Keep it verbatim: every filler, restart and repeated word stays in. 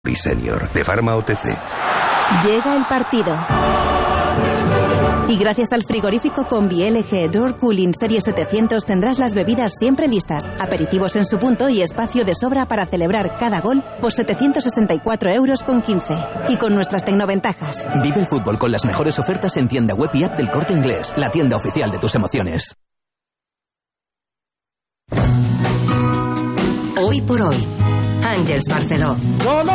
y Senior de Pharma O T C. Llega el partido. Y gracias al frigorífico Combi L G Door Cooling Serie setecientos tendrás las bebidas siempre listas, aperitivos en su punto y espacio de sobra para celebrar cada gol por setecientos sesenta y cuatro euros con quince. Y con nuestras tecnoventajas. Vive el fútbol con las mejores ofertas en tienda web y app del Corte Inglés, la tienda oficial de tus emociones. Hoy por hoy, Àngels Barceló.